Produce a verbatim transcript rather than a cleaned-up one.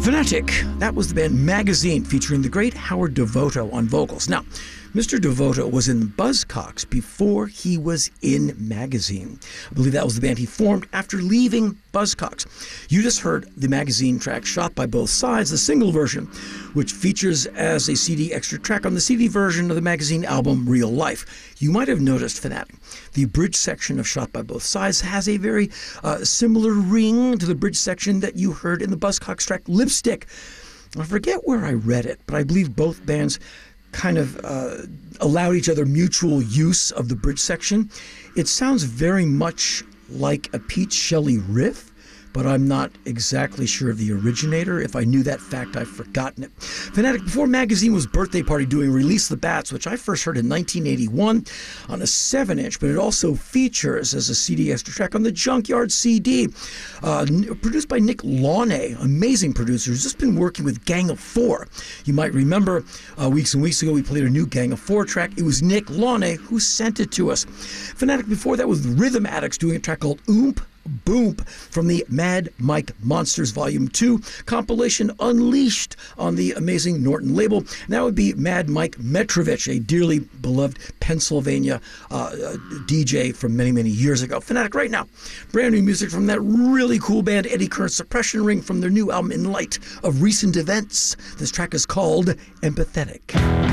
Fanatic, that was the band Magazine featuring the great Howard Devoto on vocals. Now, Mister Devoto was in Buzzcocks before he was in Magazine. I believe that was the band he formed after leaving Buzzcocks. You just heard the Magazine track Shot by Both Sides, the single version, which features as a C D extra track on the C D version of the Magazine album Real Life. You might have noticed, Fanatic, the bridge section of Shot by Both Sides has a very uh, similar ring to the bridge section that you heard in the Buzzcocks track Lipstick. I forget where I read it, but I believe both bands kind of uh, allowed each other mutual use of the bridge section. It sounds very much like a Pete Shelley riff, but I'm not exactly sure of the originator. If I knew that fact, I've forgotten it. Fanatic, before Magazine, was Birthday Party doing Release the Bats, which I first heard in nineteen eighty-one on a seven inch, but it also features as a C D extra track on the Junkyard C D. Uh, produced by Nick Launay, amazing producer who's just been working with Gang of Four. You might remember uh, weeks and weeks ago we played a new Gang of Four track. It was Nick Launay who sent it to us. Fanatic, before that, was Rhythm Addicts doing a track called Oomp Boom from the Mad Mike Monsters Volume two compilation Unleashed on the amazing Norton label. And that would be Mad Mike Metrovich, a dearly beloved Pennsylvania uh, D J from many, many years ago. Fanatic, right now, brand new music from that really cool band Eddie Current Suppression Ring from their new album In Light of Recent Events. This track is called Empathetic.